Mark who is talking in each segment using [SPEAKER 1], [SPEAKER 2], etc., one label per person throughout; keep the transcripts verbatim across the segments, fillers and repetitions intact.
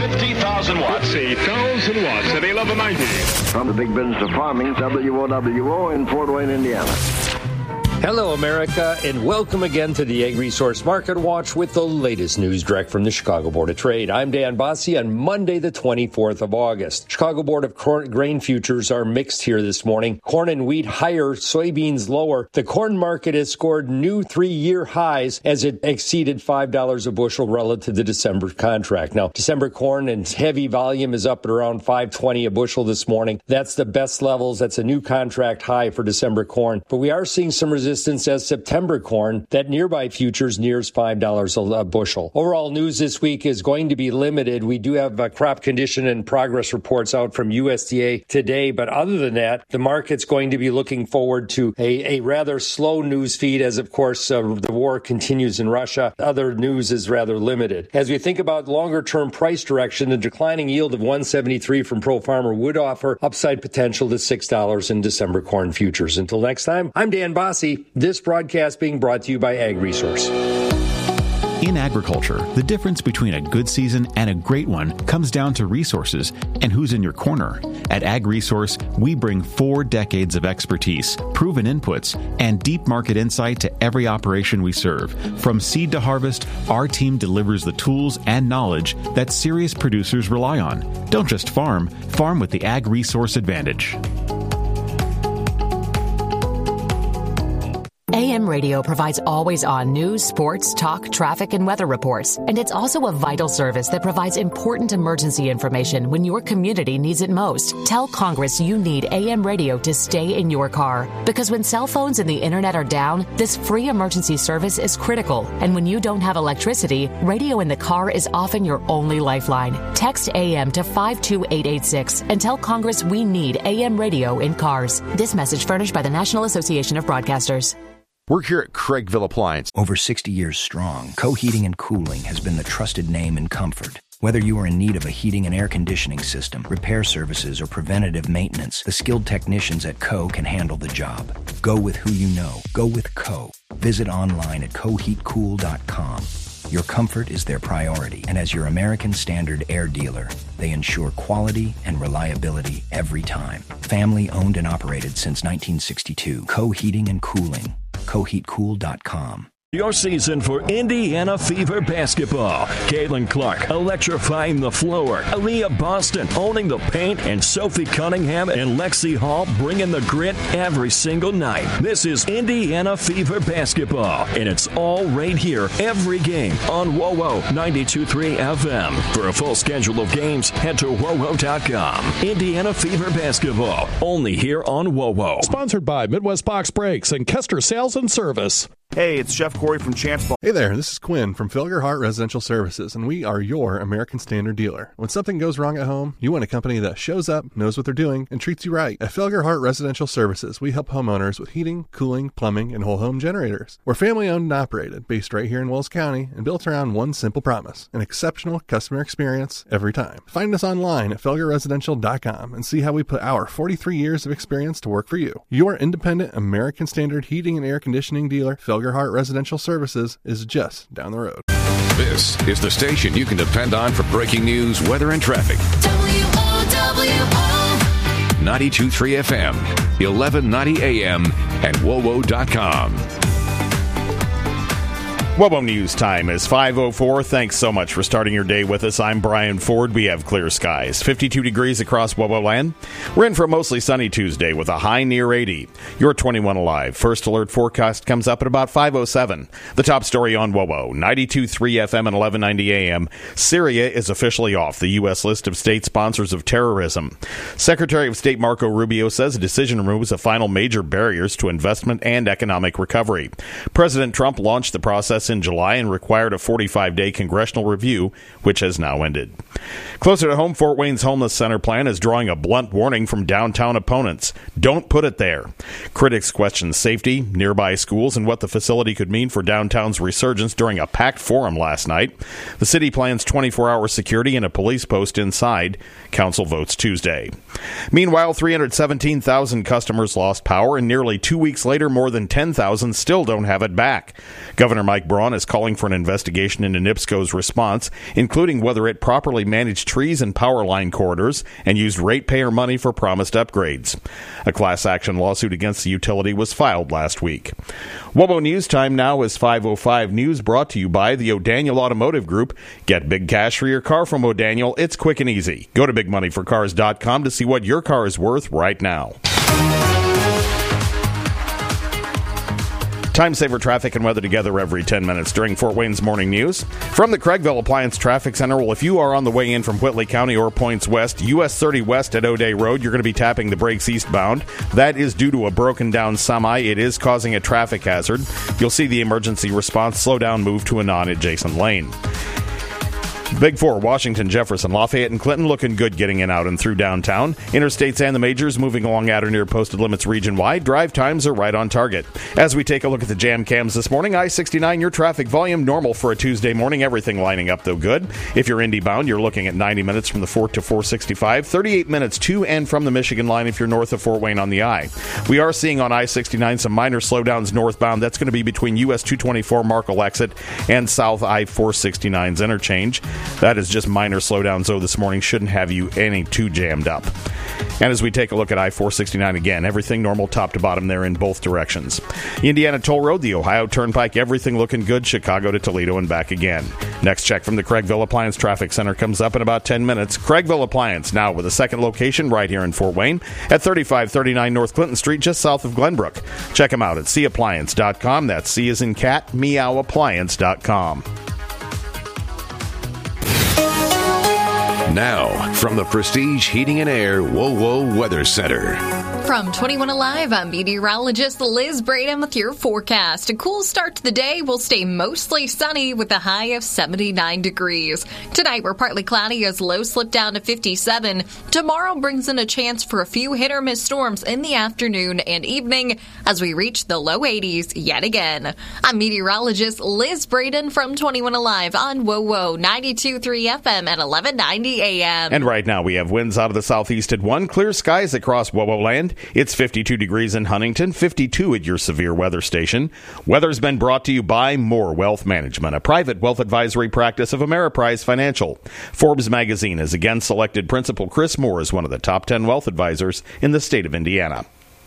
[SPEAKER 1] fifty thousand watts.
[SPEAKER 2] fifty thousand watts at eleven ninety.
[SPEAKER 3] From the big business of farming, W O W O in Fort Wayne, Indiana.
[SPEAKER 4] Hello, America, and welcome again to the Ag Resource Market Watch with the latest news direct from the Chicago Board of Trade. I'm Dan Bossie on Monday, the twenty-fourth of August. Chicago Board of Corn Grain Futures are mixed here this morning. Corn and wheat higher, soybeans lower. The corn market has scored new three-year highs as it exceeded five dollars a bushel relative to the December contract. Now, December corn and heavy volume is up at around five twenty a bushel this morning. That's the best levels. That's a new contract high for December corn. But we are seeing some resistance as September corn, that nearby futures nears five dollars a bushel. Overall news this week is going to be limited. We do have uh, crop condition and progress reports out from U S D A today, but other than that, the market's going to be looking forward to a, a rather slow news feed as, of course, uh, the war continues in Russia. Other news is rather limited. As we think about longer-term price direction, the declining yield of one seventy-three from Pro Farmer would offer upside potential to six dollars in December corn futures. Until next time, I'm Dan Bossie. This broadcast being brought to you by Ag Resource.
[SPEAKER 5] In agriculture, the difference between a good season and a great one comes down to resources and who's in your corner. At Ag Resource, we bring four decades of expertise, proven inputs, and deep market insight to every operation we serve. From seed to harvest, our team delivers the tools and knowledge that serious producers rely on. Don't just farm, farm with the Ag Resource advantage.
[SPEAKER 6] A M Radio provides always-on news, sports, talk, traffic, and weather reports. And it's also a vital service that provides important emergency information when your community needs it most. Tell Congress you need A M Radio to stay in your car. Because when cell phones and the internet are down, this free emergency service is critical. And when you don't have electricity, radio in the car is often your only lifeline. Text A M to five two eight eight six and tell Congress we need A M Radio in cars. This message furnished by the National Association of Broadcasters.
[SPEAKER 7] We're here at Craigville Appliance.
[SPEAKER 8] Over sixty years strong, Co-Heating and Cooling has been the trusted name in comfort. Whether you are in need of a heating and air conditioning system, repair services, or preventative maintenance, the skilled technicians at Co can handle the job. Go with who you know. Go with Co. Visit online at co heat cool dot com. Your comfort is their priority, and as your American Standard air dealer, they ensure quality and reliability every time. Family owned and operated since nineteen sixty-two. Co Heating and Cooling. co heat cool dot com.
[SPEAKER 9] Your season for Indiana Fever basketball. Caitlin Clark electrifying the floor. Aaliyah Boston owning the paint. And Sophie Cunningham and Lexi Hall bringing the grit every single night. This is Indiana Fever basketball. And it's all right here every game on W O W O ninety-two point three F M. For a full schedule of games, head to W O W O dot com. Indiana Fever basketball. Only here on W O W O.
[SPEAKER 10] Sponsored by Midwest Box Brakes and Kester Sales and Service.
[SPEAKER 11] Hey, it's Jeff Corey from Chance Ball.
[SPEAKER 12] Hey there, this is Quinn from Felger Hart Residential Services, and we are your American Standard dealer. When something goes wrong at home, you want a company that shows up, knows what they're doing, and treats you right. At Felger Hart Residential Services, we help homeowners with heating, cooling, plumbing, and whole home generators. We're family owned and operated, based right here in Wells County, and built around one simple promise: an exceptional customer experience every time. Find us online at felger residential dot com and see how we put our forty-three years of experience to work for you. Your independent American Standard heating and air conditioning dealer, Felger Hart Residential Services, is just down the road.
[SPEAKER 7] This is the station you can depend on for breaking news, weather, and traffic. W O W O ninety-two point three F M, eleven ninety A M, and W O W O dot com.
[SPEAKER 13] W O W O News time is five oh four. Thanks so much for starting your day with us. I'm Brian Ford. We have clear skies, fifty-two degrees across W O W O land. We're in for a mostly sunny Tuesday with a high near eighty. You're twenty-one alive. First alert forecast comes up at about five oh seven. The top story on W O W O, ninety-two point three F M and eleven ninety A M. Syria is officially off the U S list of state sponsors of terrorism. Secretary of State Marco Rubio says the decision removes the final major barriers to investment and economic recovery. President Trump launched the process in July and required a forty-five day congressional review, which has now ended. Closer to home, Fort Wayne's homeless center plan is drawing a blunt warning from downtown opponents. Don't put it there. Critics question safety, nearby schools, and what the facility could mean for downtown's resurgence during a packed forum last night. The city plans twenty-four hour security and a police post inside. Council votes Tuesday. Meanwhile, three hundred seventeen thousand customers lost power, and nearly two weeks later, more than ten thousand still don't have it back. Governor Mike Brown Chevron is calling for an investigation into NIPSCO's response, including whether it properly managed trees and power line corridors and used ratepayer money for promised upgrades. A class action lawsuit against the utility was filed last week. WOBO News Time now is five oh five News, brought to you by the O'Daniel Automotive Group. Get big cash for your car from O'Daniel. It's quick and easy. Go to big money for cars dot com to see what your car is worth right now. Time saver traffic and weather together every ten minutes during Fort Wayne's Morning News. From the Craigville Appliance Traffic Center, well, if you are on the way in from Whitley County or points west, U S thirty west at O'Day Road, you're going to be tapping the brakes eastbound. That is due to a broken down semi. It is causing a traffic hazard. You'll see the emergency response slow down, move to a non-adjacent lane. Big Four, Washington, Jefferson, Lafayette, and Clinton looking good getting in, out, and through downtown. Interstates and the majors moving along at or near posted limits region-wide. Drive times are right on target. As we take a look at the jam cams this morning, I sixty-nine, your traffic volume normal for a Tuesday morning. Everything lining up, though, good. If you're Indy bound, you're looking at ninety minutes from the Fort to four sixty-five, thirty-eight minutes to and from the Michigan line if you're north of Fort Wayne on the I. We are seeing on I sixty-nine some minor slowdowns northbound. That's going to be between U S two twenty-four Markle exit and South I four sixty-nine's interchange. That is just minor slowdowns, though, this morning. Shouldn't have you any too jammed up. And as we take a look at I four sixty-nine again, everything normal top to bottom there in both directions. Indiana Toll Road, the Ohio Turnpike, everything looking good. Chicago to Toledo and back again. Next check from the Craigville Appliance Traffic Center comes up in about ten minutes. Craigville Appliance, now with a second location right here in Fort Wayne at thirty-five thirty-nine North Clinton Street, just south of Glenbrook. Check them out at c appliance dot com. That's C as in cat, meow appliance dot com.
[SPEAKER 7] Now, from the Prestige Heating and Air WOWO Weather Center.
[SPEAKER 1] From twenty-one Alive, I'm meteorologist Liz Braden with your forecast. A cool start to the day will stay mostly sunny with a high of seventy-nine degrees. Tonight, we're partly cloudy as lows slip down to fifty-seven. Tomorrow brings in a chance for a few hit-or-miss storms in the afternoon and evening as we reach the low eighties yet again. I'm meteorologist Liz Braden from twenty-one Alive on WOWO ninety-two point three F M at eleven ninety A M.
[SPEAKER 13] And right now, we have winds out of the southeast at one. Clear skies across WOWO land. It's fifty-two degrees in Huntington, fifty-two at your severe weather station. Weather's been brought to you by More Wealth Management, a private wealth advisory practice of Ameriprise Financial. Forbes magazine has again selected Principal Chris Moore as one of the top ten wealth advisors in the state of Indiana.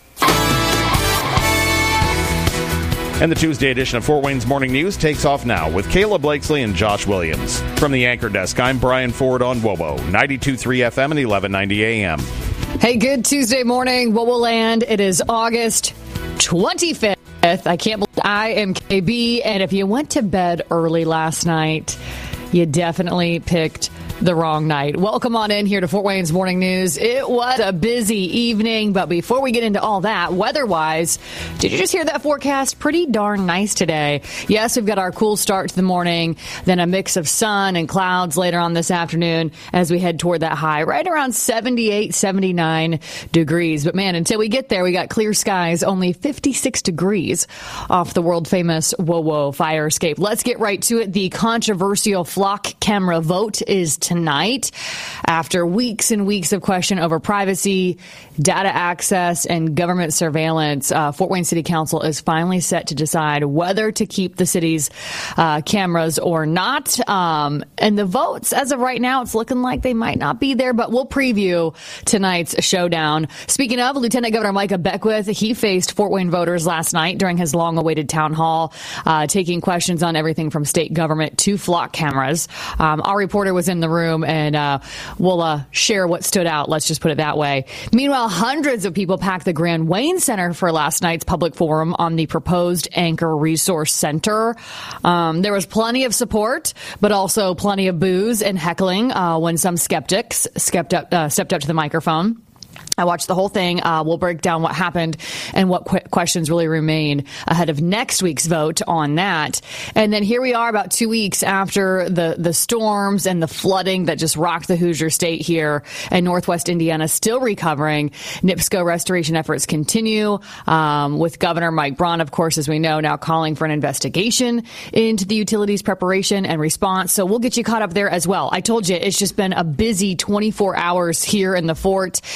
[SPEAKER 13] And the Tuesday edition of Fort Wayne's Morning News takes off now with Kayla Blakesley and Josh Williams. From the anchor desk, I'm Brian Ford on WOWO, ninety-two point three F M and eleven ninety A M.
[SPEAKER 14] Hey, good Tuesday morning, WOWO land. It is August twenty-fifth. I can't believe I am K B, and if you went to bed early last night, you definitely picked the wrong night. Welcome on in here to Fort Wayne's Morning News. It was a busy evening, but before we get into all that, weather-wise, did you just hear that forecast? Pretty darn nice today. Yes, we've got our cool start to the morning, then a mix of sun and clouds later on this afternoon as we head toward that high, right around seventy-eight, seventy-nine degrees. But man, until we get there, we got clear skies, only fifty-six degrees off the world-famous WOWO fire escape. Let's get right to it. The controversial flock camera vote is tonight. After weeks and weeks of question over privacy, data access, and government surveillance, uh, Fort Wayne City Council is finally set to decide whether to keep the city's uh, cameras or not. Um, and the votes, as of right now, it's looking like they might not be there, but we'll preview tonight's showdown. Speaking of, Lieutenant Governor Micah Beckwith, he faced Fort Wayne voters last night during his long-awaited town hall, uh, taking questions on everything from state government to flock cameras. Um, our reporter was in the room, and uh, we'll uh, share what stood out. Let's just put it that way. Meanwhile, hundreds of people packed the Grand Wayne Center for last night's public forum on the proposed Anchor Resource Center. Um, there was plenty of support, but also plenty of boos and heckling uh, when some skeptics stepped up, uh, stepped up to the microphone. I watched the whole thing. Uh, we'll break down what happened and what qu- questions really remain ahead of next week's vote on that. And then here we are about two weeks after the, the storms and the flooding that just rocked the Hoosier State here, and Northwest Indiana still recovering. NIPSCO restoration efforts continue, um, with Governor Mike Braun, of course, as we know, now calling for an investigation into the utilities preparation and response. So we'll get you caught up there as well. I told you, it's just been a busy twenty-four hours here in the fort, and unfortunately,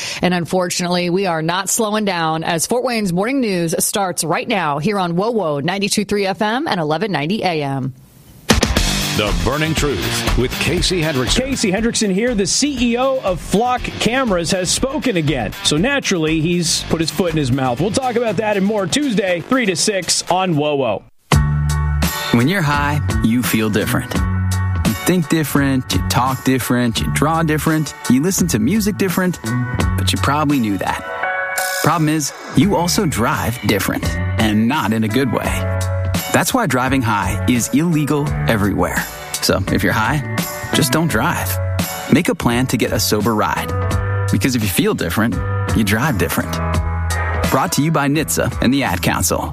[SPEAKER 14] unfortunately, we are not slowing down as Fort Wayne's Morning News starts right now here on W O W O ninety-two point three F M and eleven ninety A M.
[SPEAKER 7] The Burning Truth with Casey Hendrickson.
[SPEAKER 15] Casey Hendrickson here. The C E O of Flock Cameras has spoken again. So naturally, he's put his foot in his mouth. We'll talk about that and more Tuesday, three to six on W O W O.
[SPEAKER 16] When you're high, you feel different. You think different, you talk different, you draw different, you listen to music different, but you probably knew that. Problem is, you also drive different, and not in a good way. That's why driving high is illegal everywhere. So if you're high, just don't drive. Make a plan to get a sober ride. Because if you feel different, you drive different. Brought to you by N H T S A and the Ad Council.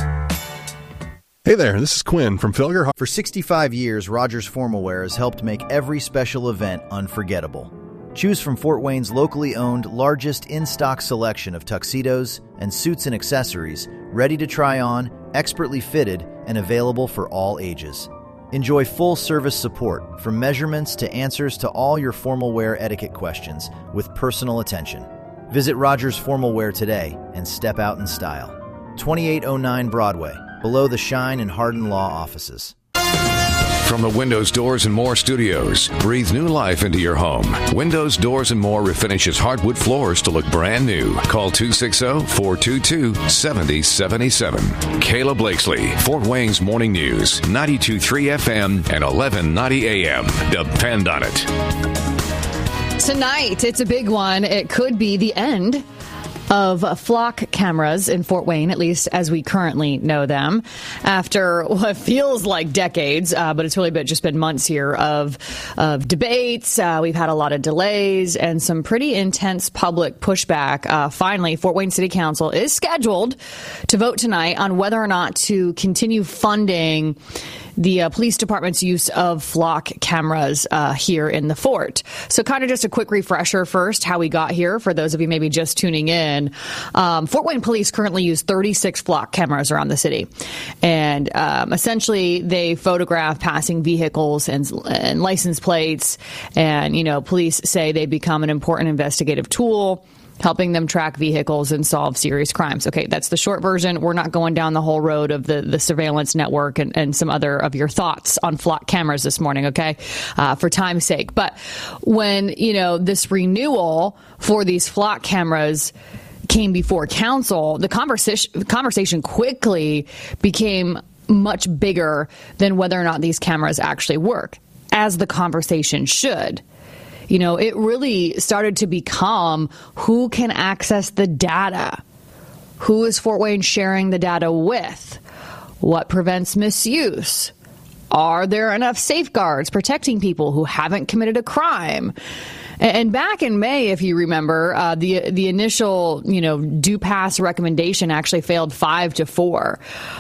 [SPEAKER 12] Hey there, this is Quinn from Felger.
[SPEAKER 17] For sixty-five years, Rogers Formal Wear has helped make every special event unforgettable. Choose from Fort Wayne's locally owned, largest in-stock selection of tuxedos and suits and accessories, ready to try on, expertly fitted, and available for all ages. Enjoy full service support, from measurements to answers to all your formal wear etiquette questions, with personal attention. Visit Rogers Formal Wear today and step out in style. twenty-eight oh nine Broadway, below the Shine and Hardin Law offices.
[SPEAKER 7] From the Windows, Doors, and More studios, breathe new life into your home. Windows, Doors, and More refinishes hardwood floors to look brand new. Call two six zero, four two two, seven zero seven seven. Kayla Blakesley, Fort Wayne's Morning News, ninety-two point three F M and eleven ninety A M. Depend on it.
[SPEAKER 14] Tonight, it's a big one. It could be the end of Flock cameras in Fort Wayne, at least as we currently know them, after what feels like decades, uh, but it's really been, just been months here of of debates. Uh, we've had a lot of delays and some pretty intense public pushback. Uh, finally, Fort Wayne City Council is scheduled to vote tonight on whether or not to continue funding the uh, police department's use of Flock cameras uh, here in the fort. So kind of just a quick refresher first, how we got here, for those of you maybe just tuning in. Um, Fort Wayne police currently use thirty-six Flock cameras around the city. And um, essentially, they photograph passing vehicles and, and license plates. And, you know, police say they become an important investigative tool, helping them track vehicles and solve serious crimes. Okay, that's the short version. We're not going down the whole road of the, the surveillance network and, and some other of your thoughts on Flock cameras this morning, okay, uh, for time's sake. But when, you know, this renewal for these Flock cameras came before council, the conversation, conversation quickly became much bigger than whether or not these cameras actually work, as the conversation should. You know, it really started to become who can access the data. Who is Fort Wayne sharing the data with? What prevents misuse? Are there enough safeguards protecting people who haven't committed a crime? And back in May, if you remember, uh, the the initial, you know, due pass recommendation actually failed five to four.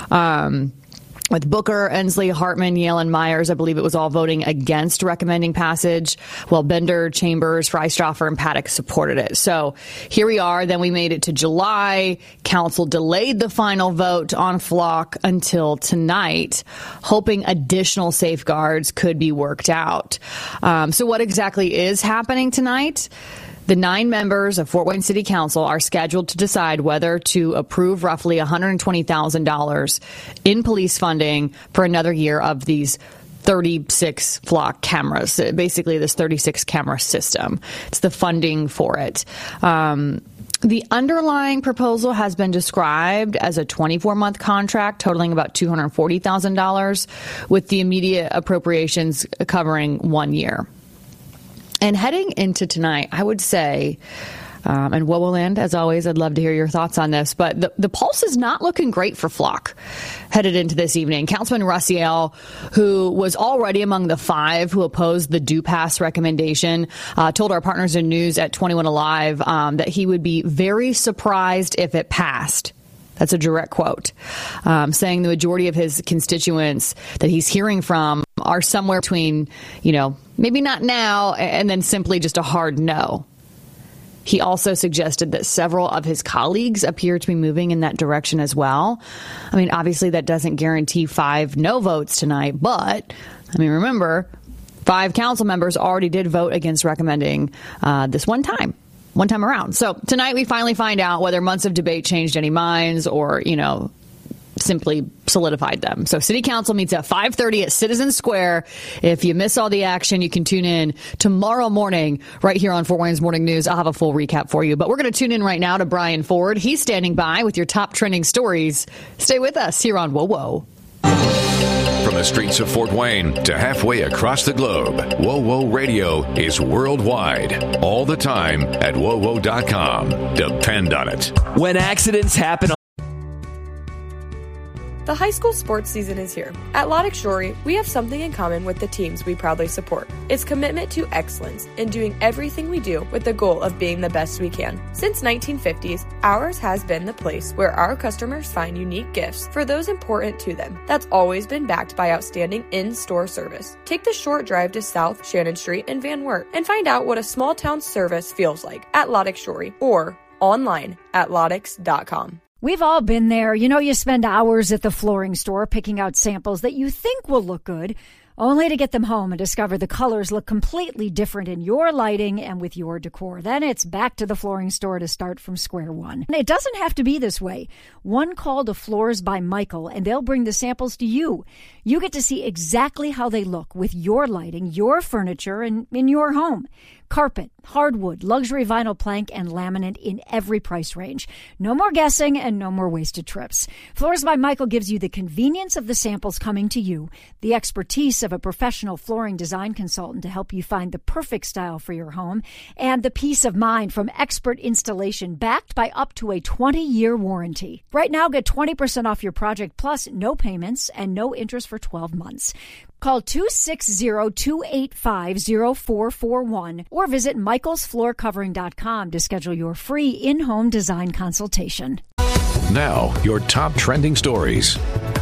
[SPEAKER 14] Um With Booker, Ensley, Hartman, Yale, and Myers, I believe it was all voting against recommending passage, while Bender, Chambers, Freistraffer, and Paddock supported it. So here we are. Then we made it to July. Council delayed the final vote on Flock until tonight, hoping additional safeguards could be worked out. Um, so what exactly is happening tonight? The nine members of Fort Wayne City Council are scheduled to decide whether to approve roughly one hundred twenty thousand dollars in police funding for another year of these thirty-six Flock cameras, basically this thirty-six camera system. It's the funding for it. Um, the underlying proposal has been described as a twenty-four month contract totaling about two hundred forty thousand dollars, with the immediate appropriations covering one year. And heading into tonight, I would say, um, and W O W O Land, as always, I'd love to hear your thoughts on this, but the, the pulse is not looking great for Flock headed into this evening. Councilman Russiel, who was already among the five who opposed the due pass recommendation, uh, told our partners in news at twenty-one Alive um, that he would be very surprised if it passed. That's a direct quote, um, saying the majority of his constituents that he's hearing from are somewhere between, you know, maybe not now, and then simply just a hard no. He also suggested that several of his colleagues appear to be moving in that direction as well. I mean, obviously that doesn't guarantee five no votes tonight, but, I mean, remember, five council members already did vote against recommending uh, this one time. one time around. So tonight we finally find out whether months of debate changed any minds or, you know, simply solidified them. So City Council meets at five thirty at Citizens Square. If you miss all the action, you can tune in tomorrow morning right here on Fort Wayne's Morning News. I'll have a full recap for you. But we're going to tune in right now to Brian Ford. He's standing by with your top trending stories. Stay with us here on Whoa Whoa.
[SPEAKER 7] From the streets of Fort Wayne to halfway across the globe, Whoa Whoa Radio is worldwide, all the time at whoa whoa dot com. Depend on it.
[SPEAKER 18] When accidents happen...
[SPEAKER 19] The high school sports season is here. At Loddick Shorey, we have something in common with the teams we proudly support. It's commitment to excellence in doing everything we do with the goal of being the best we can. Since nineteen fifties, ours has been the place where our customers find unique gifts for those important to them. That's always been backed by outstanding in-store service. Take the short drive to South Shannon Street in Van Wert and find out what a small town service feels like at Loddick Shorey or online at loddicks dot com.
[SPEAKER 20] We've all been there. You know, you spend hours at the flooring store picking out samples that you think will look good, only to get them home and discover the colors look completely different in your lighting and with your decor. Then it's back to the flooring store to start from square one. And it doesn't have to be this way. One call to Floors by Michael, and they'll bring the samples to you. You get to see exactly how they look with your lighting, your furniture, and in your home. Carpet, hardwood, luxury vinyl plank, and laminate in every price range. No more guessing and no more wasted trips. Floors by Michael gives you the convenience of the samples coming to you, the expertise of a professional flooring design consultant to help you find the perfect style for your home, and the peace of mind from expert installation backed by up to a twenty-year warranty. Right now, get twenty percent off your project plus no payments and no interest for twelve months. Call two six zero, two eight five, zero four four one or visit michaels floor covering dot com to schedule your free in-home design consultation.
[SPEAKER 7] Now, your top trending stories.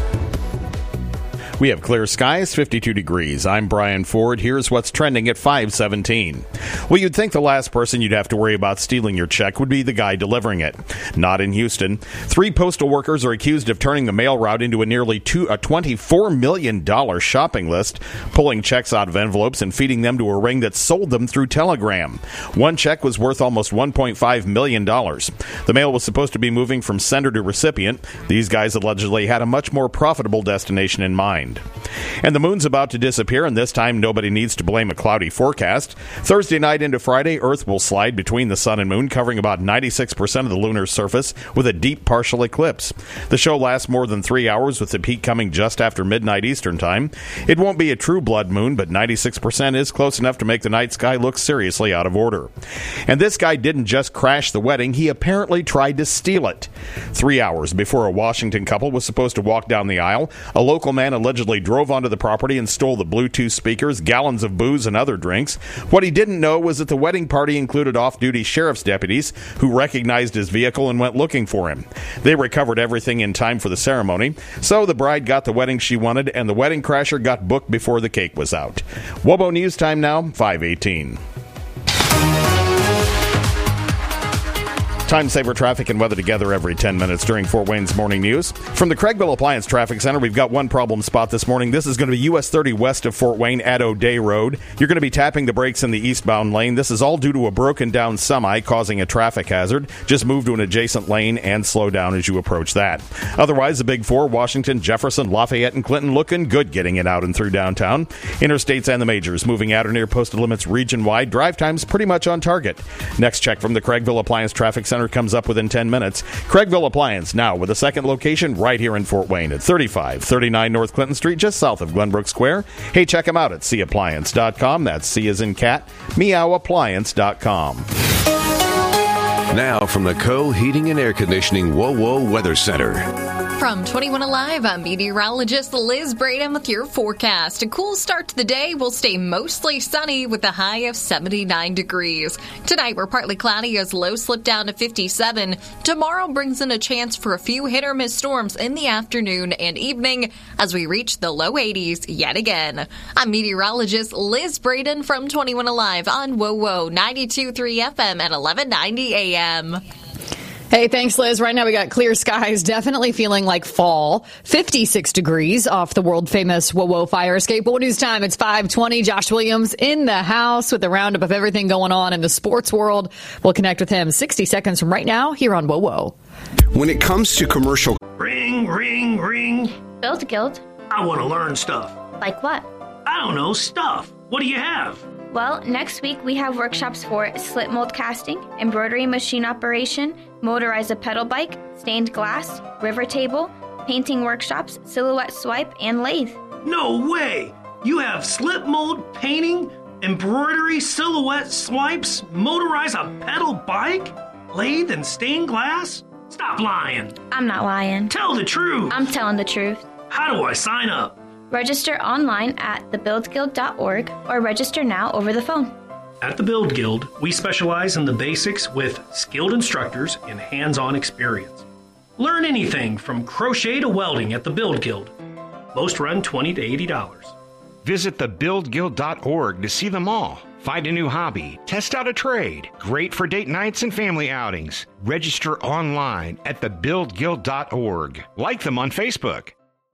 [SPEAKER 13] We have clear skies, fifty-two degrees. I'm Brian Ford. Here's what's trending at five seventeen. Well, you'd think the last person you'd have to worry about stealing your check would be the guy delivering it. Not in Houston. Three postal workers are accused of turning the mail route into a nearly two, a twenty-four million dollars shopping list, pulling checks out of envelopes and feeding them to a ring that sold them through Telegram. One check was worth almost one point five million dollars. The mail was supposed to be moving from sender to recipient. These guys allegedly had a much more profitable destination in mind. And the moon's about to disappear, and this time nobody needs to blame a cloudy forecast. Thursday night into Friday, Earth will slide between the sun and moon, covering about ninety-six percent of the lunar surface with a deep partial eclipse. The show lasts more than three hours, with the peak coming just after midnight Eastern time. It won't be a true blood moon, but ninety-six percent is close enough to make the night sky look seriously out of order. And this guy didn't just crash the wedding, he apparently tried to steal it. Three hours before a Washington couple was supposed to walk down the aisle, a local man allegedly drove onto the property and stole the Bluetooth speakers, gallons of booze, and other drinks. What he didn't know was that the wedding party included off-duty sheriff's deputies who recognized his vehicle and went looking for him. They recovered everything in time for the ceremony, so the bride got the wedding she wanted, and the wedding crasher got booked before the cake was out. Wobo News time now, five eighteen. Time saver traffic and weather together every ten minutes during Fort Wayne's Morning News. From the Craigville Appliance Traffic Center, we've got one problem spot this morning. This is going to be U S thirty west of Fort Wayne at O'Day Road. You're going to be tapping the brakes in the eastbound lane. This is all due to a broken down semi causing a traffic hazard. Just move to an adjacent lane and slow down as you approach that. Otherwise, the Big Four, Washington, Jefferson, Lafayette, and Clinton looking good getting it out and through downtown. Interstates and the majors moving at or near posted limits region-wide. Drive times pretty much on target. Next check from the Craigville Appliance Traffic Center comes up within ten minutes. Craigville Appliance now with a second location right here in Fort Wayne at thirty-five thirty-nine North Clinton Street, just south of Glenbrook Square. Hey, check them out at C appliance dot com. That's C as in cat, meow appliance dot com.
[SPEAKER 7] Now from the Co Heating and Air Conditioning Whoa Whoa Weather Center.
[SPEAKER 1] From twenty-one Alive, I'm meteorologist Liz Braden with your forecast. A cool start to the day will stay mostly sunny with a high of seventy-nine degrees. Tonight, we're partly cloudy as lows slip down to fifty-seven. Tomorrow brings in a chance for a few hit-or-miss storms in the afternoon and evening as we reach the low eighties yet again. I'm meteorologist Liz Braden from twenty-one Alive on Whoa Whoa ninety-two point three F M at eleven ninety A M.
[SPEAKER 14] Hey, thanks, Liz. Right now we got clear skies, definitely feeling like fall. fifty-six degrees off the world-famous Whoa Whoa fire escape. What news time? It's five twenty. Josh Williams in the house with a roundup of everything going on in the sports world. We'll connect with him sixty seconds from right now here on Whoa Whoa.
[SPEAKER 18] When it comes to commercial...
[SPEAKER 21] Ring, ring, ring.
[SPEAKER 22] Build Guild.
[SPEAKER 21] I want to learn stuff.
[SPEAKER 22] Like what?
[SPEAKER 21] I don't know, stuff. What do you have?
[SPEAKER 22] Well, next week we have workshops for slip mold casting, embroidery machine operation, motorize a pedal bike, stained glass, river table, painting workshops, silhouette swipe, and lathe.
[SPEAKER 21] No way! You have slip mold, painting, embroidery, silhouette swipes, motorize a pedal bike, lathe, and stained glass? Stop lying.
[SPEAKER 22] I'm not lying.
[SPEAKER 21] Tell the truth.
[SPEAKER 22] I'm telling the truth.
[SPEAKER 21] How do I sign up?
[SPEAKER 22] Register online at the build guild dot org or register now over the phone.
[SPEAKER 21] At the Build Guild, we specialize in the basics with skilled instructors and hands-on experience. Learn anything from crochet to welding at the Build Guild. Most run twenty to eighty dollars.
[SPEAKER 23] Visit the build guild dot org to see them all. Find a new hobby, test out a trade. Great for date nights and family outings. Register online at the build guild dot org. Like them on Facebook.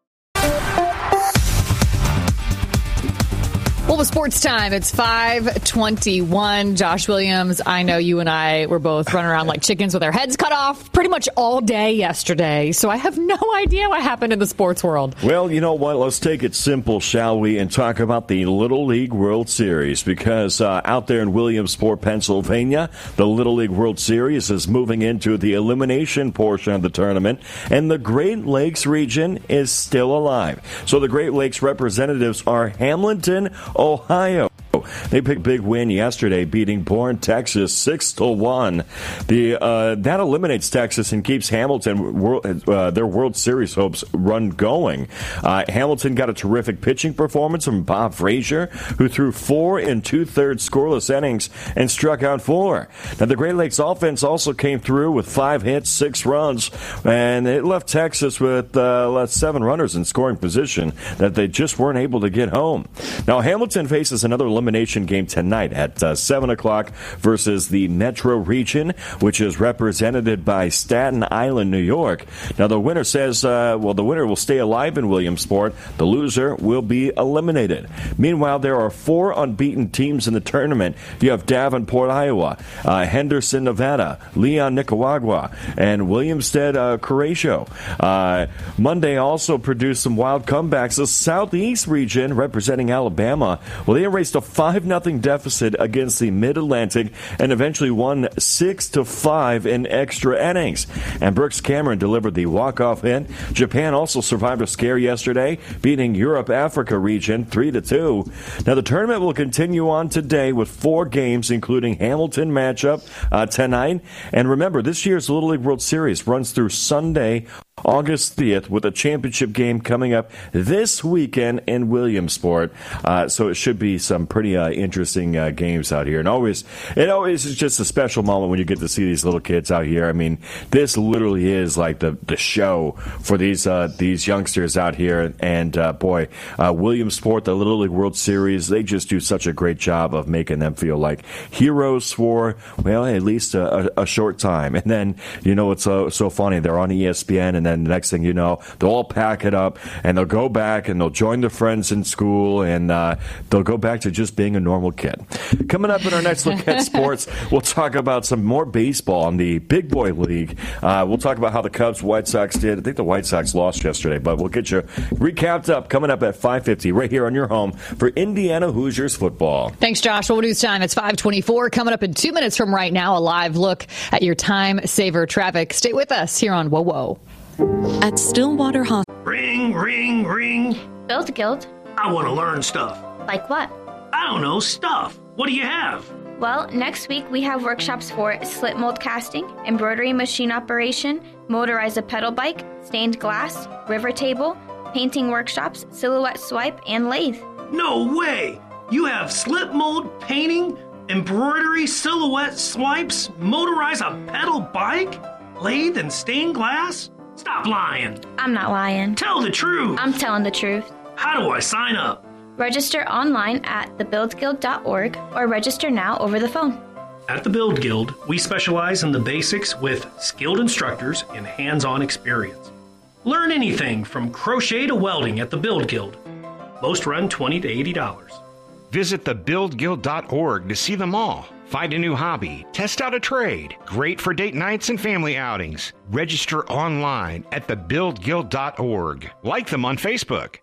[SPEAKER 14] Well, with sports time, it's five twenty-one. Josh Williams, I know you and I were both running around like chickens with our heads cut off pretty much all day yesterday, so I have no idea what happened in the sports world.
[SPEAKER 9] Well, you know what? Let's take it simple, shall we, and talk about the Little League World Series, because uh, out there in Williamsport, Pennsylvania, the Little League World Series is moving into the elimination portion of the tournament, and the Great Lakes region is still alive. So the Great Lakes representatives are Hamilton, Ohio. They picked a big win yesterday, beating Bourne, Texas, six to one. The uh, that eliminates Texas and keeps Hamilton world, uh, their World Series hopes run going. Uh, Hamilton got a terrific pitching performance from Bob Frazier, who threw four and two thirds scoreless innings and struck out four. Now the Great Lakes offense also came through with five hits, six runs, and it left Texas with uh, seven runners in scoring position that they just weren't able to get home. Now Hamilton faces another elimination game tonight at uh, seven o'clock versus the Metro region, which is represented by Staten Island, New York. Now, the winner says, uh, well, the winner will stay alive in Williamsport. The loser will be eliminated. Meanwhile, there are four unbeaten teams in the tournament. You have Davenport, Iowa, uh, Henderson, Nevada, Leon, Nicaragua, and Williamstead, uh, Croatia. Uh, Monday also produced some wild comebacks. The Southeast region, representing Alabama, well, they erased a five nothing deficit against the Mid-Atlantic and eventually won six to five in extra innings. And Brooks Cameron delivered the walk-off hit. Japan also survived a scare yesterday, beating Europe-Africa region three to two. Now, the tournament will continue on today with four games, including Hamilton matchup uh, tonight. And remember, this year's Little League World Series runs through Sunday, August thirtieth, with a championship game coming up this weekend in Williamsport. Uh, so it should be some pretty uh, interesting uh, games out here. And always, it always is just a special moment when you get to see these little kids out here. I mean, this literally is like the, the show for these uh, these youngsters out here. And uh, boy, uh, Williamsport, the Little League World Series, they just do such a great job of making them feel like heroes for, well, at least a, a, a short time. And then, you know, it's so, so funny. They're on E S P N, and then the next thing you know, they'll all pack it up and they'll go back and they'll join their friends in school, and uh, they'll go back to just being a normal kid. Coming up in our next look at sports, we'll talk about some more baseball in the Big Boy League. Uh, we'll talk about how the Cubs, White Sox did. I think the White Sox lost yesterday, but we'll get you recapped up coming up at five fifty right here on your home for Indiana Hoosiers football.
[SPEAKER 14] Thanks, Josh. Well, news time. It's five twenty-four. Coming up in two minutes from right now, a live look at your time saver traffic. Stay with us here on Whoa Whoa.
[SPEAKER 24] At Stillwater Hospital.
[SPEAKER 21] Ring, ring, ring.
[SPEAKER 22] Build Guild.
[SPEAKER 21] I want to learn stuff.
[SPEAKER 22] Like what?
[SPEAKER 21] I don't know, stuff. What do you have?
[SPEAKER 22] Well, next week we have workshops for slip mold casting, embroidery machine operation, motorize a pedal bike, stained glass, river table, painting workshops, silhouette swipe, and lathe.
[SPEAKER 21] No way! You have slip mold, painting, embroidery, silhouette swipes, motorize a pedal bike, lathe, and stained glass? Stop lying.
[SPEAKER 22] I'm not lying.
[SPEAKER 21] Tell the truth.
[SPEAKER 22] I'm telling the truth.
[SPEAKER 21] How do I sign up?
[SPEAKER 22] Register online at the build guild dot org or register now over the phone.
[SPEAKER 21] At the Build Guild, we specialize in the basics with skilled instructors and hands-on experience. Learn anything from crochet to welding at the Build Guild. Most run twenty to eighty dollars.
[SPEAKER 23] Visit the build guild dot org to see them all. Find a new hobby, test out a trade. Great for date nights and family outings. Register online at the build guild dot org. Like them on Facebook.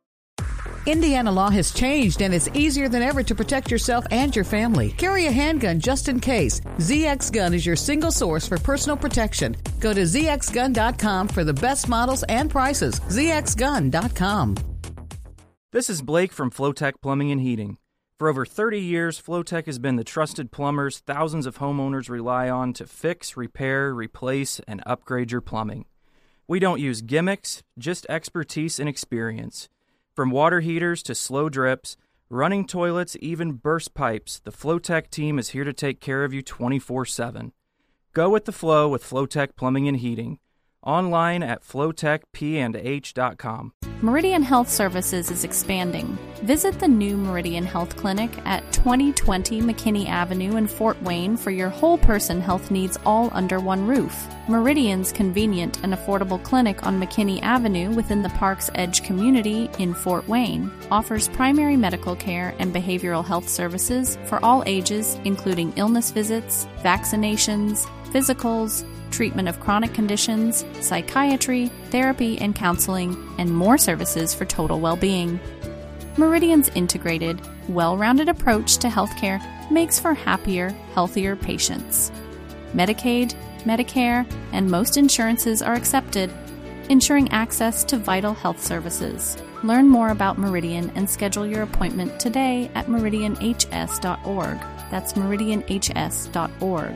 [SPEAKER 2] Indiana law has changed, and it's easier than ever to protect yourself and your family. Carry a handgun just in case. Z X Gun is your single source for personal protection. Go to z x gun dot com for the best models and prices. z x gun dot com.
[SPEAKER 3] This is Blake from Flowtech Plumbing and Heating. For over thirty years, Flowtech has been the trusted plumbers thousands of homeowners rely on to fix, repair, replace, and upgrade your plumbing. We don't use gimmicks, just expertise and experience. From water heaters to slow drips, running toilets, even burst pipes, the Flowtech team is here to take care of you twenty-four seven. Go with the flow with Flowtech Plumbing and Heating. Online at flowtech p and h dot com.
[SPEAKER 4] Meridian Health Services is expanding. Visit the new Meridian Health Clinic at twenty twenty McKinney Avenue in Fort Wayne for your whole person health needs all under one roof. Meridian's convenient and affordable clinic on McKinney Avenue within the Park's Edge community in Fort Wayne offers primary medical care and behavioral health services for all ages, including illness visits, vaccinations, physicals, treatment of chronic conditions, psychiatry, therapy and counseling, and more services for total well-being. Meridian's integrated, well-rounded approach to healthcare makes for happier, healthier patients. Medicaid, Medicare, and most insurances are accepted, ensuring access to vital health services. Learn more about Meridian and schedule your appointment today at meridian h s dot org. That's meridian h s dot org.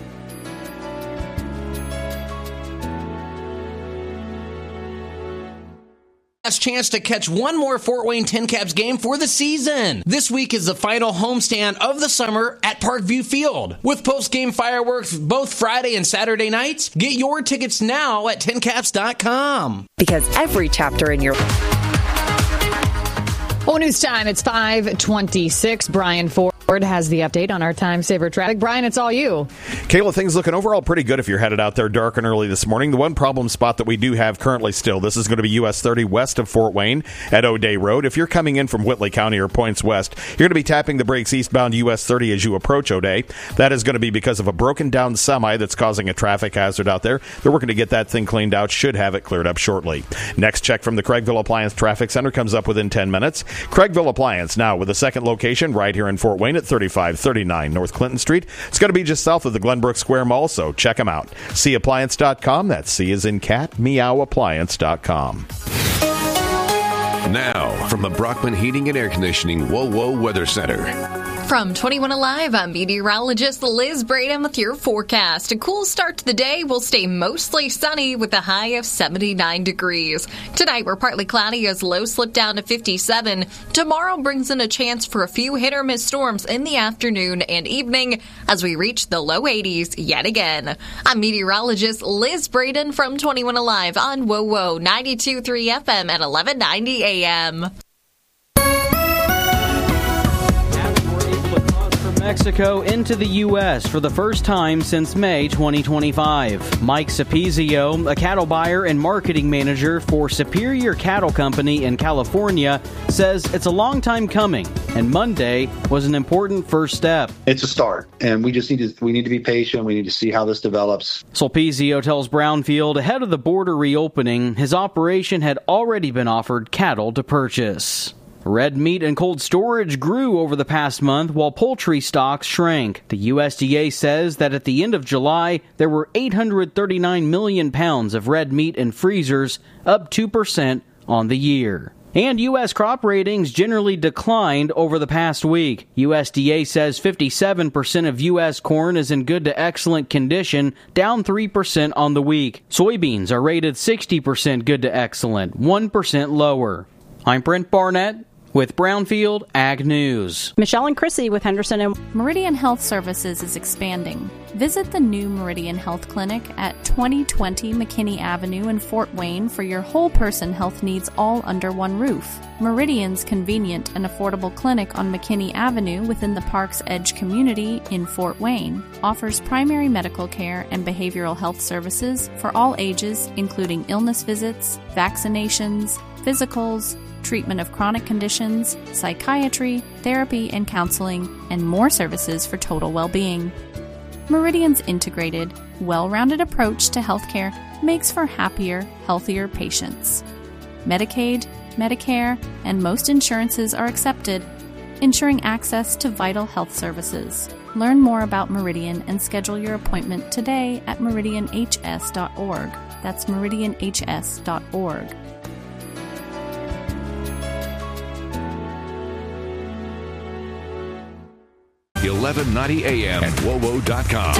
[SPEAKER 5] Last chance to catch one more Fort Wayne Tin Caps game for the season. This week is the final homestand of the summer at Parkview Field. With post-game fireworks both Friday and Saturday nights, get your tickets now at tin caps dot com.
[SPEAKER 25] Because every chapter in your...
[SPEAKER 14] Oh, news time. It's five twenty-six. Brian Ford has the update on our time saver traffic. Brian, it's all you.
[SPEAKER 13] Kayla, things looking overall pretty good if you're headed out there dark and early this morning. The one problem spot that we do have currently still, this is going to be U S thirty west of Fort Wayne at O'Day Road. If you're coming in from Whitley County or Points West, you're going to be tapping the brakes eastbound U S thirty as you approach O'Day. That is going to be because of a broken down semi that's causing a traffic hazard out there. They're working to get that thing cleaned out. Should have it cleared up shortly. Next check from the Craigville Appliance Traffic Center comes up within ten minutes. Craigville Appliance now with a second location right here in Fort Wayne at thirty-five thirty-nine North Clinton Street. It's going to be just south of the Glenbrook Square Mall, so check them out. C appliance dot com. That's C as in cat, meow appliance dot com.
[SPEAKER 7] Now, from the Brockman Heating and Air Conditioning Whoa Whoa Weather Center.
[SPEAKER 1] From twenty-one Alive, I'm meteorologist Liz Braden with your forecast. A cool start to the day will stay mostly sunny with a high of seventy-nine degrees. Tonight, we're partly cloudy as lows slip down to fifty-seven. Tomorrow brings in a chance for a few hit-or-miss storms in the afternoon and evening as we reach the low eighties yet again. I'm meteorologist Liz Braden from twenty-one Alive on Whoa Whoa ninety-two point three F M at eleven ninety A M.
[SPEAKER 26] Mexico into the U S for the first time since May twenty twenty-five. Mike Sapizio, a cattle buyer and marketing manager for Superior Cattle Company in California, says it's a long time coming, and Monday was an important first step.
[SPEAKER 27] It's a start, and we just need to we need to be patient. We need to see how this develops.
[SPEAKER 26] Sapizio tells Brownfield ahead of the border reopening, his operation had already been offered cattle to purchase. Red meat and cold storage grew over the past month while poultry stocks shrank. The U S D A says that at the end of July, there were eight hundred thirty-nine million pounds of red meat in freezers, up two percent on the year. And U S crop ratings generally declined over the past week. U S D A says fifty-seven percent of U S corn is in good to excellent condition, down three percent on the week. Soybeans are rated sixty percent good to excellent, one percent lower. I'm Brent Barnett With Brownfield Ag News,
[SPEAKER 6] Michelle and Chrissy with Henderson and
[SPEAKER 4] Meridian Health Services is expanding. Visit the new Meridian Health Clinic at twenty twenty McKinney Avenue in Fort Wayne for your whole person health needs all under one roof. Meridian's convenient and affordable clinic on McKinney Avenue within the Park's Edge community in Fort Wayne offers primary medical care and behavioral health services for all ages, including illness visits, vaccinations, physicals, treatment of chronic conditions, psychiatry, therapy and counseling, and more services for total well-being. Meridian's integrated, well-rounded approach to healthcare makes for happier, healthier patients. Medicaid, Medicare, and most insurances are accepted, ensuring access to vital health services. Learn more about Meridian and schedule your appointment today at meridian h s dot org. That's meridian h s dot org.
[SPEAKER 7] eleven ninety A M and W O W O dot com.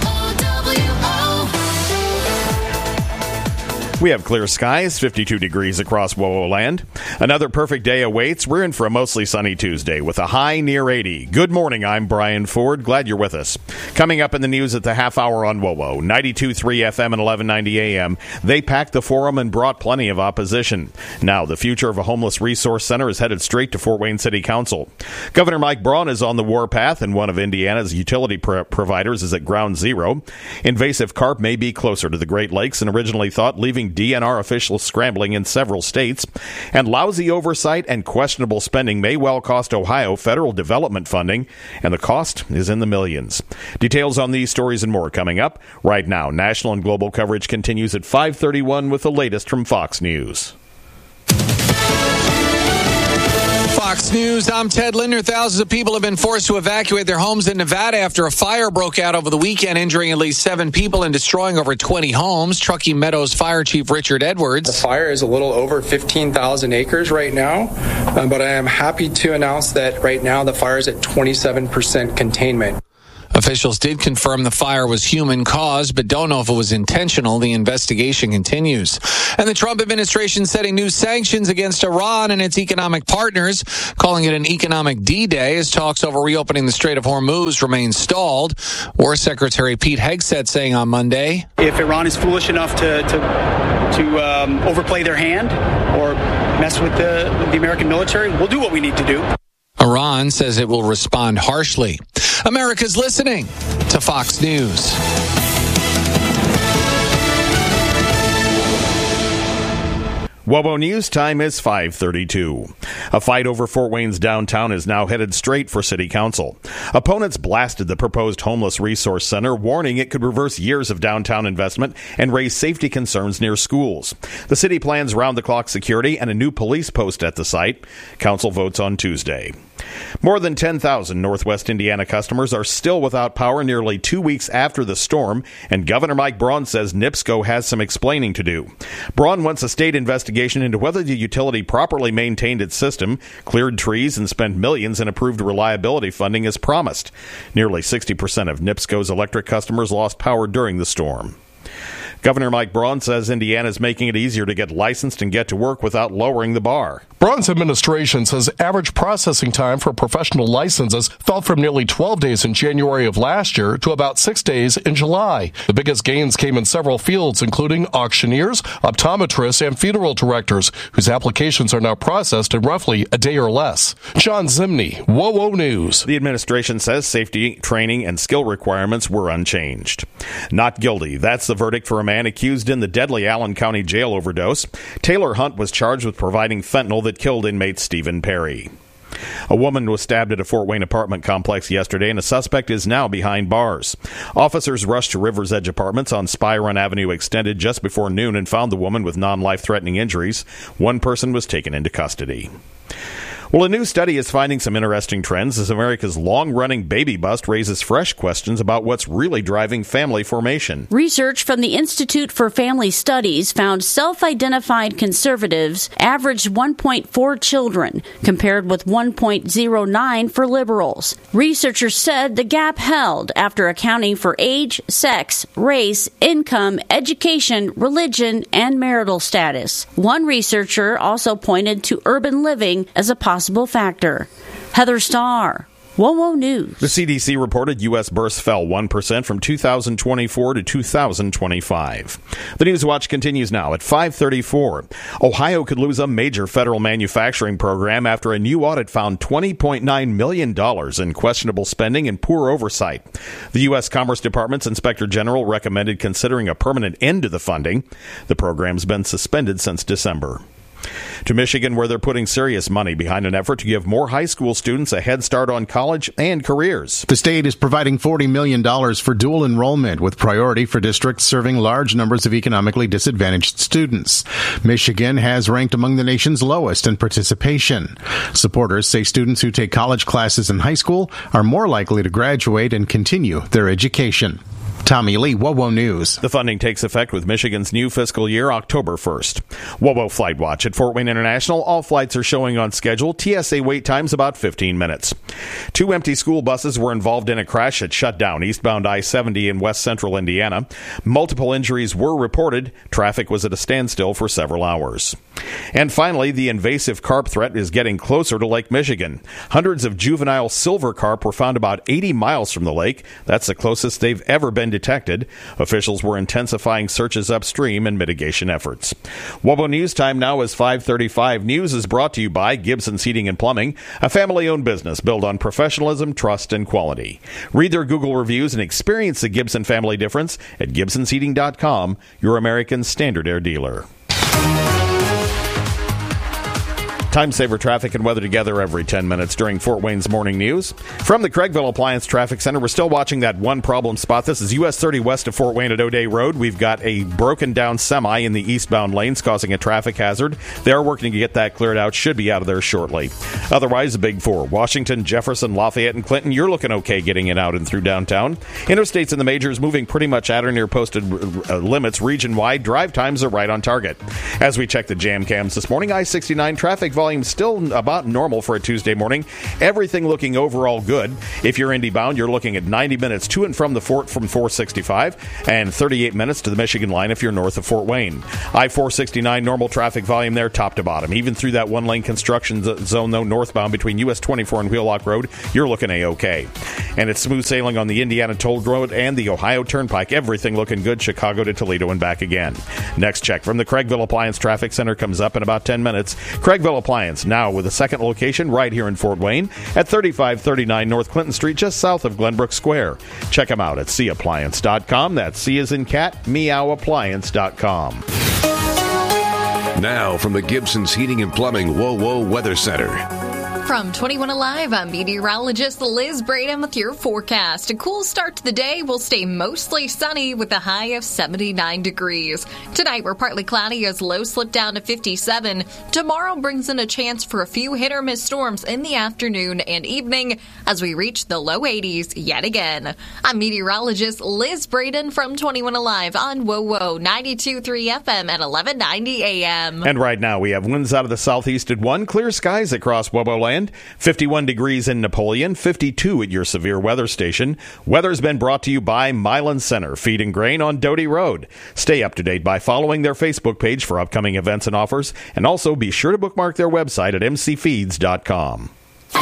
[SPEAKER 13] We have clear skies, fifty-two degrees across W O W O land. Another perfect day awaits. We're in for a mostly sunny Tuesday with a high near eighty. Good morning, I'm Brian Ford. Glad you're with us. Coming up in the news at the half hour on W O W O, ninety-two point three F M and eleven ninety A M. They packed the forum and brought plenty of opposition. Now, the future of a homeless resource center is headed straight to Fort Wayne City Council. Governor Mike Braun is on the warpath, and one of Indiana's utility pro- providers is at ground zero. Invasive carp may be closer to the Great Lakes than originally thought, leaving D N R officials scrambling in several states. And lousy oversight and questionable spending may well cost Ohio federal development funding, and the cost is in the millions. Details on these stories and more coming up. Right now, national and global coverage continues at five thirty-one with the latest from Fox News.
[SPEAKER 8] Fox News, I'm Ted Linder. Thousands of people have been forced to evacuate their homes in Nevada after a fire broke out over the weekend, injuring at least seven people and destroying over twenty homes. Truckee Meadows Fire Chief Richard Edwards.
[SPEAKER 10] The fire is a little over fifteen thousand acres right now, uh, but I am happy to announce that right now the fire is at twenty-seven percent containment.
[SPEAKER 8] Officials did confirm the fire was human-caused, but don't know if it was intentional. The investigation continues. And the Trump administration setting new sanctions against Iran and its economic partners, calling it an economic D-Day as talks over reopening the Strait of Hormuz remain stalled. War Secretary Pete Hegseth saying on Monday,
[SPEAKER 11] if Iran is foolish enough to to, to um, overplay their hand or mess with the, the American military, we'll do what we need to do.
[SPEAKER 8] Iran says it will respond harshly. America's listening to Fox News.
[SPEAKER 13] W O W O News time is five thirty-two. A fight over Fort Wayne's downtown is now headed straight for City Council. Opponents blasted the proposed homeless resource center, warning it could reverse years of downtown investment and raise safety concerns near schools. The city plans round-the-clock security and a new police post at the site. Council votes on Tuesday. More than ten thousand Northwest Indiana customers are still without power nearly two weeks after the storm, and Governor Mike Braun says NIPSCO has some explaining to do. Braun wants a state investigation into whether the utility properly maintained its system, cleared trees, and spent millions in approved reliability funding as promised. Nearly sixty percent of NIPSCO's electric customers lost power during the storm. Governor Mike Braun says Indiana is making it easier to get licensed and get to work without lowering the bar.
[SPEAKER 12] Braun's administration says average processing time for professional licenses fell from nearly twelve days in January of last year to about six days in July. The biggest gains came in several fields, including auctioneers, optometrists, and funeral directors, whose applications are now processed in roughly a day or less. John Zimney, W O W O News.
[SPEAKER 13] The administration says safety, training, and skill requirements were unchanged. Not guilty. That's the verdict for a man accused in the deadly Allen County jail overdose. Taylor Hunt was charged with providing fentanyl that killed inmate Stephen Perry. A woman was stabbed at a Fort Wayne apartment complex yesterday, and a suspect is now behind bars. Officers rushed to River's Edge Apartments on Spy Run Avenue Extended just before noon and found the woman with non-life-threatening injuries. One person was taken into custody. Well, a new study is finding some interesting trends as America's long-running baby bust raises fresh questions about what's really driving family formation.
[SPEAKER 15] Research from the Institute for Family Studies found self-identified conservatives averaged one point four children, compared with one point oh nine for liberals. Researchers said the gap held after accounting for age, sex, race, income, education, religion, and marital status. One researcher also pointed to urban living as a possibility. possible factor. Heather Starr, WOWO News.
[SPEAKER 13] The C D C reported U S births fell one percent from two thousand twenty-four to two thousand twenty-five. The News Watch continues now at five thirty-four. Ohio could lose a major federal manufacturing program after a new audit found twenty point nine million dollars in questionable spending and poor oversight. The U S Commerce Department's Inspector General recommended considering a permanent end to the funding. The program's been suspended since December. To Michigan, where they're putting serious money behind an effort to give more high school students a head start on college and careers.
[SPEAKER 9] The state is providing forty million dollars for dual enrollment, with priority for districts serving large numbers of economically disadvantaged students. Michigan has ranked among the nation's lowest in participation. Supporters say students who take college classes in high school are more likely to graduate and continue their education. Tommy Lee, WOWO News.
[SPEAKER 13] The funding takes effect with Michigan's new fiscal year, October first. WOWO Flight Watch at Fort Wayne International. All flights are showing on schedule. T S A wait times about fifteen minutes. Two empty school buses were involved in a crash that shut down eastbound I seventy in west central Indiana. Multiple injuries were reported. Traffic was at a standstill for several hours. And finally, the invasive carp threat is getting closer to Lake Michigan. Hundreds of juvenile silver carp were found about eighty miles from the lake. That's the closest they've ever been detected. Officials were intensifying searches upstream and mitigation efforts. WOWO News time now is five thirty-five. News is brought to you by Gibson's Heating and Plumbing, a family-owned business built on professionalism, trust, and quality. Read their Google reviews and experience the Gibson family difference at gibsons heating dot com, your American Standard Air dealer. Time saver traffic and weather together every ten minutes during Fort Wayne's Morning News. From the Craigville Appliance Traffic Center, we're still watching that one problem spot. This is U S thirty west of Fort Wayne at O'Day Road. We've got a broken down semi in the eastbound lanes causing a traffic hazard. They're working to get that cleared out. Should be out of there shortly. Otherwise, the big four, Washington, Jefferson, Lafayette, and Clinton, you're looking okay getting in out and through downtown. Interstates in the majors moving pretty much at or near posted uh, limits region-wide. Drive times are right on target. As we check the jam cams this morning, I sixty-nine traffic volume still about normal for a Tuesday morning. Everything looking overall good. If you're Indy bound, you're looking at ninety minutes to and from the fort from four sixty-five and thirty-eight minutes to the Michigan line if you're north of Fort Wayne. I four sixty-nine normal traffic volume there top to bottom. Even through that one-lane construction zone, though, northbound between U S twenty-four and Wheelock Road, you're looking A-okay. And it's smooth sailing on the Indiana Toll Road and the Ohio Turnpike. Everything looking good. Chicago to Toledo and back again. Next check from the Craigville Appliance Traffic Center comes up in about ten minutes. Craigville Appliance now with a second location right here in Fort Wayne at thirty-five thirty-nine North Clinton Street, just south of Glenbrook Square. Check them out at C appliance dot com. That's C as in cat, meow appliance dot com.
[SPEAKER 7] Now from the Gibson's Heating and Plumbing WOWO Weather Center.
[SPEAKER 1] From twenty-one Alive, I'm meteorologist Liz Braden with your forecast. A cool start to the day will stay mostly sunny with a high of seventy-nine degrees. Tonight, we're partly cloudy as lows slip down to fifty-seven. Tomorrow brings in a chance for a few hit-or-miss storms in the afternoon and evening as we reach the low eighties yet again. I'm meteorologist Liz Braden from twenty-one Alive on WOWO ninety-two point three F M at eleven ninety A M.
[SPEAKER 13] And right now, we have winds out of the southeast at one, clear skies across WOWO land. fifty-one degrees in Napoleon, fifty-two at your severe weather station. Weather's been brought to you by Milan Center, Feed and Grain on Doty Road. Stay up to date by following their Facebook page for upcoming events and offers, and also be sure to bookmark their website at m c feeds dot com.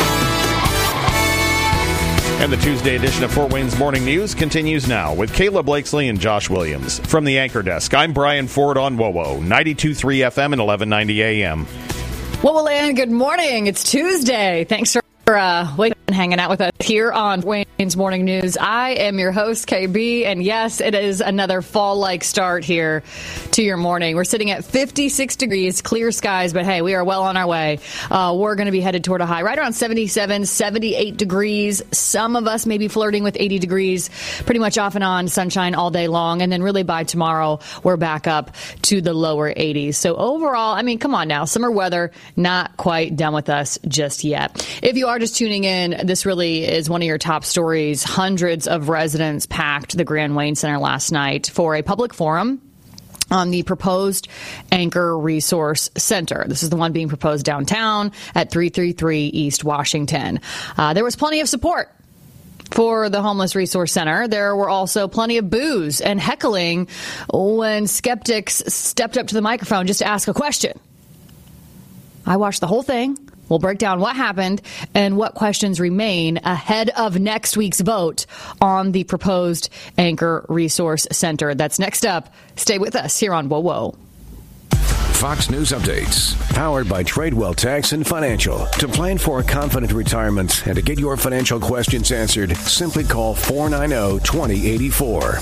[SPEAKER 13] And the Tuesday edition of Fort Wayne's Morning News continues now with Kayla Blakesley and Josh Williams. From the Anchor Desk, I'm Brian Ford on WOWO, ninety-two point three F M and eleven ninety A M.
[SPEAKER 14] Well, and good morning. It's Tuesday. Thanks for uh, waiting and hanging out with us here on Wayne's Morning News. I am your host, K B, and yes, it is another fall-like start here to your morning. We're sitting at fifty-six degrees, clear skies, but hey, we are well on our way. Uh, we're going to be headed toward a high right around seventy-seven, seventy-eight degrees. Some of us may be flirting with eighty degrees, pretty much off and on, sunshine all day long, and then really by tomorrow, we're back up to the lower eighties. So overall, I mean, come on now, summer weather, not quite done with us just yet. If you are just tuning in, this really is one of your top stories. Hundreds of residents packed the Grand Wayne Center last night for a public forum on the proposed Anchor Resource Center. This is the one being proposed downtown at three thirty-three East Washington. Uh, there was plenty of support for the Homeless Resource Center. There were also plenty of boos and heckling when skeptics stepped up to the microphone just to ask a question. I watched the whole thing. We'll break down what happened and what questions remain ahead of next week's vote on the proposed Anchor Resource Center. That's next up. Stay with us here on Whoa Whoa.
[SPEAKER 7] Fox News Updates, powered by Tradewell Tax and Financial. To plan for a confident retirement and to get your financial questions answered, simply call four nine zero, two zero eight four.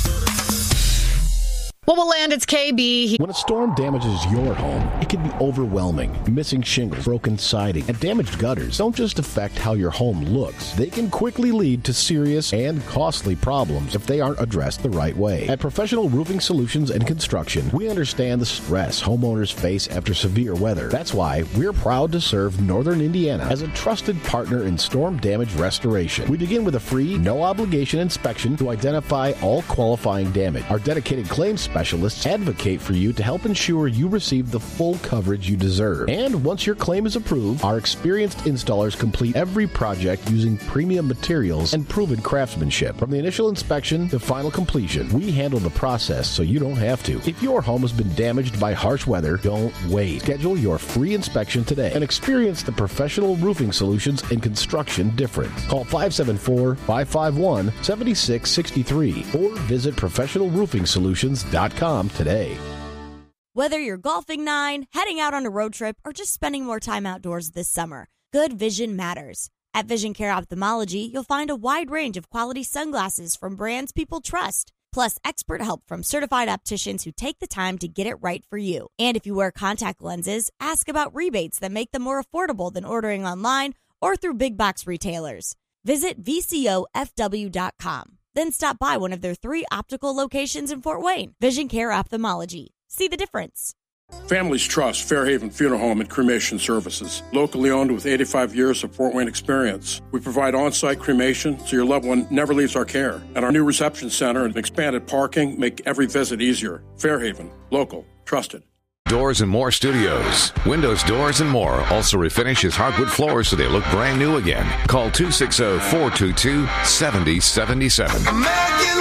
[SPEAKER 14] Well, we'll land. It's K B.
[SPEAKER 16] When a storm damages your home, it can be overwhelming. Missing shingles, broken siding, and damaged gutters don't just affect how your home looks. They can quickly lead to serious and costly problems if they aren't addressed the right way. At Professional Roofing Solutions and Construction, we understand the stress homeowners face after severe weather. That's why we're proud to serve Northern Indiana as a trusted partner in storm damage restoration. We begin with a free, no-obligation inspection to identify all qualifying damage. Our dedicated claims specialists advocate for you to help ensure you receive the full coverage you deserve. And once your claim is approved, our experienced installers complete every project using premium materials and proven craftsmanship. From the initial inspection to final completion, we handle the process so you don't have to. If your home has been damaged by harsh weather, don't wait. Schedule your free inspection today and experience the Professional Roofing Solutions and Construction difference. Call five seven four, five five one, seven six six three or visit professional roofing solutions dot com today.
[SPEAKER 17] Whether you're golfing nine, heading out on a road trip, or just spending more time outdoors this summer, good vision matters. At Vision Care Ophthalmology, you'll find a wide range of quality sunglasses from brands people trust, plus expert help from certified opticians who take the time to get it right for you. And if you wear contact lenses, ask about rebates that make them more affordable than ordering online or through big box retailers. Visit V C O F W dot com. Then stop by one of their three optical locations in Fort Wayne. Vision Care Ophthalmology. See the difference.
[SPEAKER 18] Families trust Fairhaven Funeral Home and Cremation Services. Locally owned with eighty-five years of Fort Wayne experience. We provide on-site cremation so your loved one never leaves our care. And our new reception center and expanded parking make every visit easier. Fairhaven. Local. Trusted.
[SPEAKER 7] Doors and More Studios. Windows, doors, and more also refinishes hardwood floors so they look brand new again. Call two six zero, four two two, seven zero seven seven.
[SPEAKER 19] American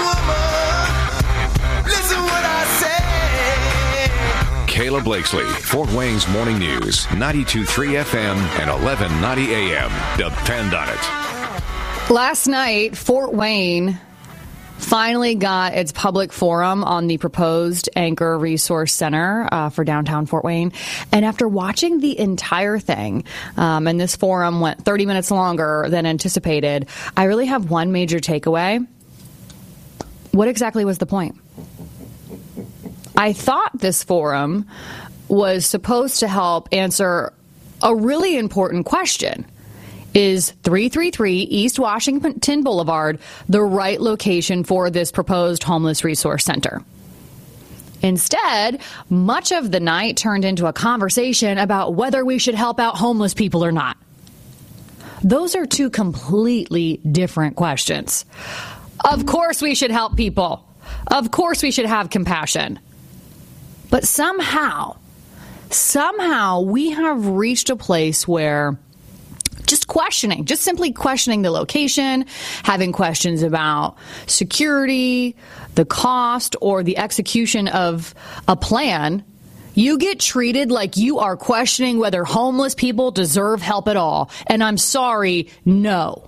[SPEAKER 19] woman, listen what I say.
[SPEAKER 7] Kayla Blakesley, Fort Wayne's Morning News, ninety-two point three F M and eleven ninety A M. Depend on it.
[SPEAKER 14] Last night, Fort Wayne finally got its public forum on the proposed Anchor Resource Center uh, for downtown Fort Wayne. And after watching the entire thing, um, and this forum went thirty minutes longer than anticipated, I really have one major takeaway. What exactly was the point? I thought this forum was supposed to help answer a really important question. Is three thirty-three East Washington Boulevard the right location for this proposed homeless resource center? Instead, much of the night turned into a conversation about whether we should help out homeless people or not. Those are two completely different questions. Of course we should help people. Of course we should have compassion. But somehow, somehow we have reached a place where just questioning, just simply questioning the location, having questions about security, the cost, or the execution of a plan, you get treated like you are questioning whether homeless people deserve help at all. And I'm sorry, no.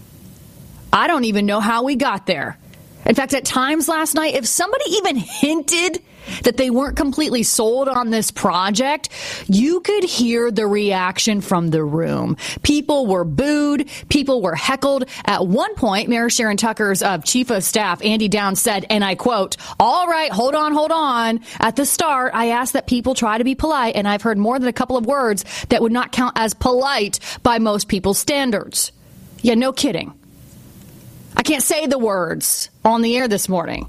[SPEAKER 14] I don't even know how we got there. In fact, at times last night, if somebody even hinted that they weren't completely sold on this project, you could hear the reaction from the room. People were booed. People were heckled. At one point, Mayor Sharon Tucker's uh, chief of staff, Andy Downs, said, and I quote, "All right, hold on, hold on. At the start, I asked that people try to be polite, and I've heard more than a couple of words that would not count as polite by most people's standards." Yeah, no kidding. I can't say the words on the air this morning.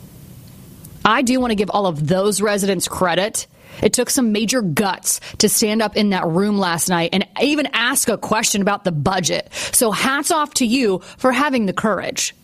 [SPEAKER 14] I do want to give all of those residents credit. It took some major guts to stand up in that room last night and even ask a question about the budget. So hats off to you for having the courage.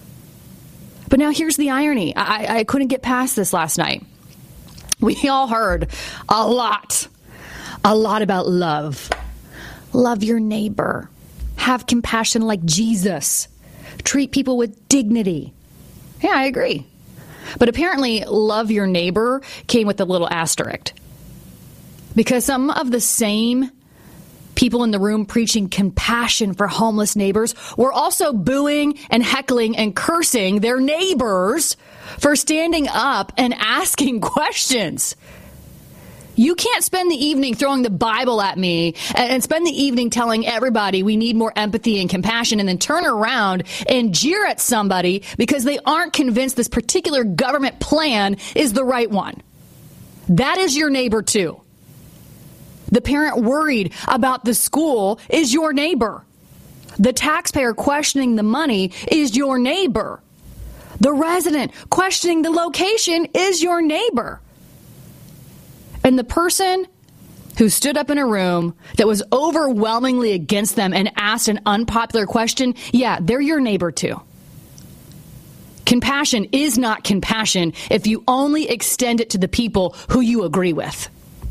[SPEAKER 14] But now here's the irony. I, I couldn't get past this last night. We all heard a lot, a lot about love. Love your neighbor. Have compassion like Jesus. Treat people with dignity. Yeah, I agree. But apparently, love your neighbor came with a little asterisk. Because some of the same people in the room preaching compassion for homeless neighbors were also booing and heckling and cursing their neighbors for standing up and asking questions. You can't spend the evening throwing the Bible at me and spend the evening telling everybody we need more empathy and compassion and then turn around and jeer at somebody because they aren't convinced this particular government plan is the right one. That is your neighbor too. The parent worried about the school is your neighbor. The taxpayer questioning the money is your neighbor. The resident questioning the location is your neighbor. And the person who stood up in a room that was overwhelmingly against them and asked an unpopular question, yeah, they're your neighbor too. Compassion is not compassion if you only extend it to the people who you agree with.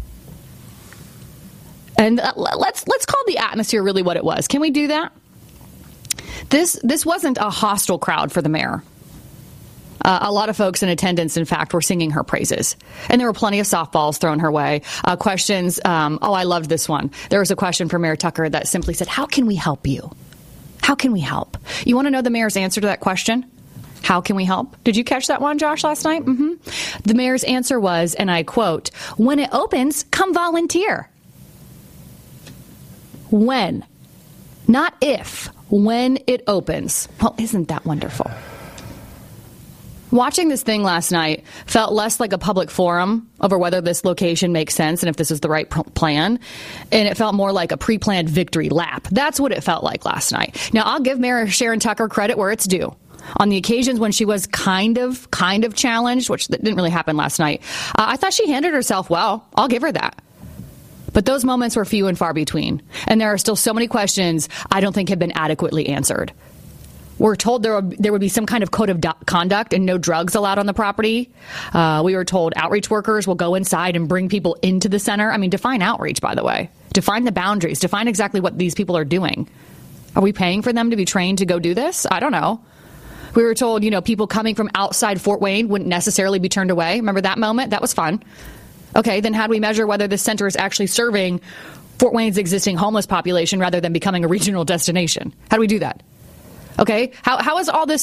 [SPEAKER 14] And let's let's call the atmosphere really what it was. Can we do that? This this wasn't a hostile crowd for the mayor. Uh, a lot of folks in attendance, in fact, were singing her praises. And there were plenty of softballs thrown her way. Uh, questions. Um, oh, I loved this one. There was a question for Mayor Tucker that simply said, how can we help you? How can we help? You want to know the mayor's answer to that question? How can we help? Did you catch that one, Josh, last night? Mm-hmm. The mayor's answer was, and I quote, when it opens, come volunteer. When. Not if. When it opens. Well, isn't that wonderful? Watching this thing last night felt less like a public forum over whether this location makes sense and if this is the right pr- plan. And it felt more like a pre-planned victory lap. That's what it felt like last night. Now, I'll give Mayor Sharon Tucker credit where it's due. On the occasions when she was kind of, kind of challenged, which didn't really happen last night, uh, I thought she handled herself well. I'll give her that. But those moments were few and far between. And there are still so many questions I don't think have been adequately answered. We're told there would, there would be some kind of code of do- conduct and no drugs allowed on the property. Uh, we were told outreach workers will go inside and bring people into the center. I mean, define outreach, by the way. Define the boundaries. Define exactly what these people are doing. Are we paying for them to be trained to go do this? I don't know. We were told, you know, people coming from outside Fort Wayne wouldn't necessarily be turned away. Remember that moment? That was fun. Okay, then how do we measure whether this center is actually serving Fort Wayne's existing homeless population rather than becoming a regional destination? How do we do that? Okay, how how is all this